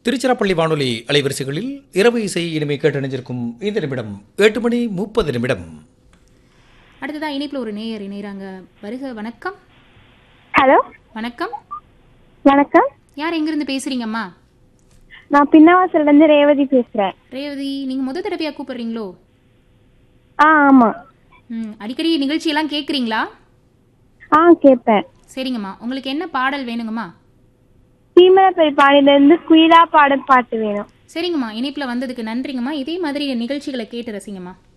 திருச்சிராப்பள்ளி வானொலி அலைவரிசைகளில் இரவு இசை இனிமை கேட்டணிஞ்சிருக்கும் இந்த நிமிடம் 8:30 அடுத்ததா இணைப்புல ஒரு நேயர் இணையறாங்க. வருக. வணக்கம். ஹலோ, வணக்கம். வணக்கம். யார் எங்கிருந்து பேசுறீங்கம்மா? நான் பின்னவாசல்ல இருந்து ரேவதி பேசுறேன். ரேவதி, நீங்க முத தடவையா கூப்பிடுறீங்களோ? ஆமா. அடிக்கடி நிகழ்ச்சி எல்லாம் கேக்குறீங்களா? கேட்பேன். சரிங்கம்மா, உங்களுக்கு என்ன பாடல் வேணுங்கம்மா? சீமலப்பை பாடியில இருந்து குயிலா பாடல் பாட்டு வேணும். சரிங்கம்மா, இணைப்புல வந்ததுக்கு நன்றிங்கம்மா. இதே மாதிரி நிகழ்ச்சிகளை கேட்டு ரசிங்கம்மா.